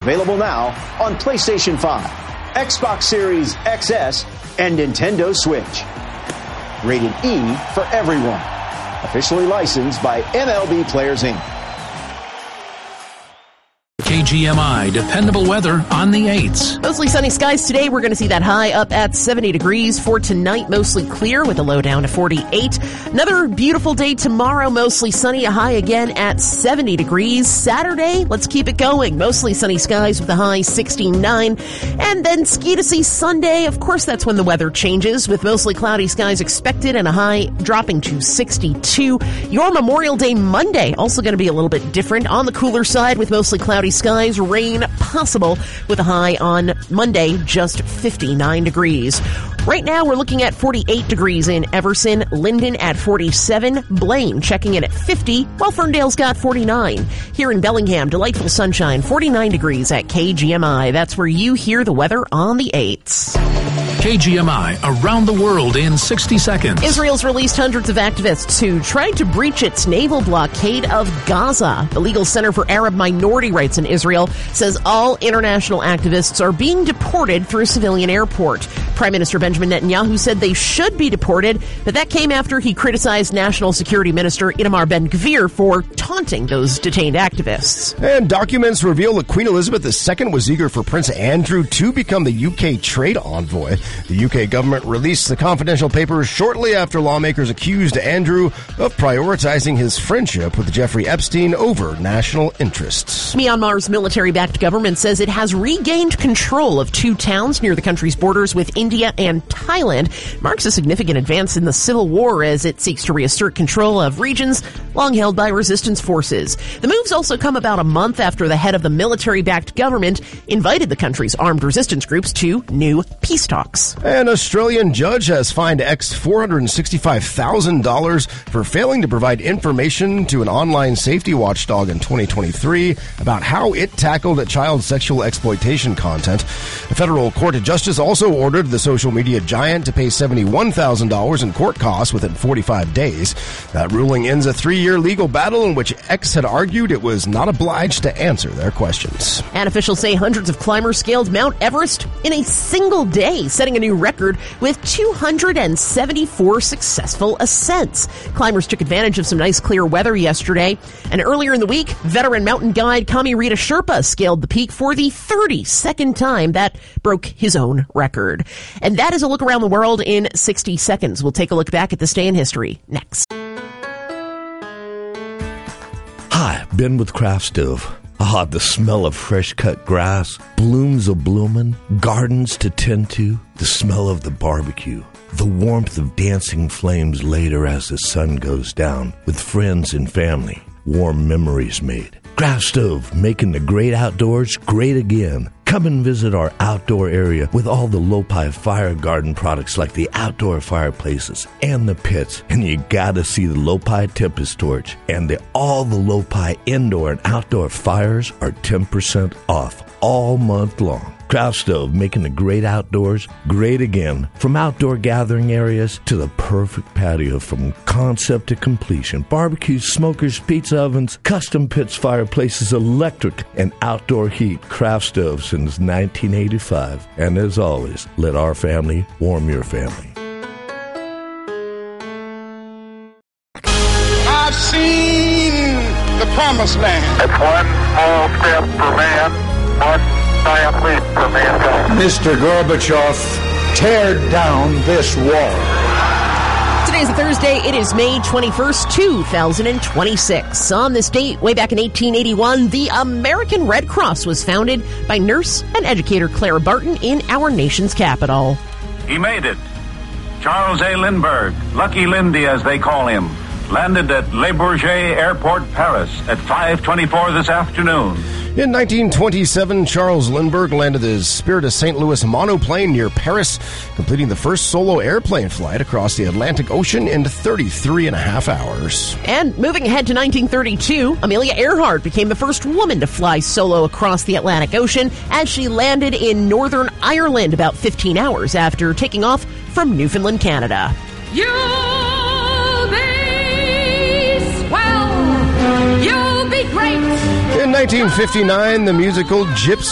Available now on PlayStation 5, Xbox Series XS, and Nintendo Switch. Rated E for everyone. Officially licensed by MLB Players, Inc. KGMI, dependable weather on the 8s. Mostly sunny skies today. We're going to see that high up at 70 degrees. For tonight, mostly clear with a low down to 48. Another beautiful day tomorrow, mostly sunny, a high again at 70 degrees. Saturday, let's keep it going. Mostly sunny skies with a high 69. And then ski to see Sunday. Of course, that's when the weather changes with mostly cloudy skies expected and a high dropping to 62. Your Memorial Day Monday, also going to be a little bit different on the cooler side with mostly cloudy skies, rain possible with a high on Monday, just 59 degrees. Right now, we're looking at 48 degrees in Everson, Linden at 47, Blaine checking in at 50, while Ferndale's got 49. Here in Bellingham, delightful sunshine, 49 degrees at KGMI. That's where you hear the weather on the 8s. KGMI, around the world in 60 seconds. Israel's released hundreds of activists who tried to breach its naval blockade of Gaza. The Legal Center for Arab Minority Rights in Israel says all international activists are being deported through a civilian airport. Prime Minister Benjamin Netanyahu said they should be deported, but that came after he criticized National Security Minister Itamar Ben-Gvir for taunting those detained activists. And documents reveal that Queen Elizabeth II was eager for Prince Andrew to become the UK trade envoy. The UK government released the confidential papers shortly after lawmakers accused Andrew of prioritizing his friendship with Jeffrey Epstein over national interests. Myanmar's military-backed government says it has regained control of 2 towns near the country's borders with India and Thailand. It marks a significant advance in the civil war as it seeks to reassert control of regions long held by resistance forces. The moves also come about a month after the head of the military-backed government invited the country's armed resistance groups to new peace talks. An Australian judge has fined X $465,000 for failing to provide information to an online safety watchdog in 2023 about how it tackled child sexual exploitation content. A federal court of justice also ordered the social media giant to pay $71,000 in court costs within 45 days. That ruling ends a 3-year legal battle in which X had argued it was not obliged to answer their questions. And officials say hundreds of climbers scaled Mount Everest in a single day, setting a new record with 274 successful ascents. Climbers took advantage of some nice clear weather yesterday. And earlier in the week, veteran mountain guide Kami Rita Sherpa scaled the peak for the 32nd time. That broke his own record. And that is a look around the world in 60 seconds. We'll take a look back at this day in history next. Hi, Ben with Craft Stove. Ah, the smell of fresh-cut grass, blooms a-bloomin', gardens to tend to, the smell of the barbecue, the warmth of dancing flames later as the sun goes down, with friends and family, warm memories made. Craft Stove, making the great outdoors great again. Come and visit our outdoor area with all the Lopi Fire Garden products like the outdoor fireplaces and the pits. And you gotta see the Lopi Tempest Torch. And all the Lopi indoor and outdoor fires are 10% off all month long. Craft Stove, making the great outdoors great again. From outdoor gathering areas to the perfect patio, from concept to completion. Barbecues, smokers, pizza ovens, custom pits, fireplaces, electric and outdoor heat. Craft Stove since 1985. And as always, let our family warm your family. I've seen the promised land. It's one small step for man, one giant leap for mankind. Mr. Gorbachev, tear down this wall. Today's a Thursday. It is May 21st, 2026. On this date, way back in 1881, the American Red Cross was founded by nurse and educator Clara Barton in our nation's capital. He made it. Charles A. Lindbergh, Lucky Lindy as they call him, landed at Le Bourget Airport, Paris at 5:24 this afternoon. In 1927, Charles Lindbergh landed his Spirit of St. Louis monoplane near Paris, completing the first solo airplane flight across the Atlantic Ocean in 33 and a half hours. And moving ahead to 1932, Amelia Earhart became the first woman to fly solo across the Atlantic Ocean as she landed in Northern Ireland about 15 hours after taking off from Newfoundland, Canada. You'll be swell. You'll be great. In 1959, the musical Gypsy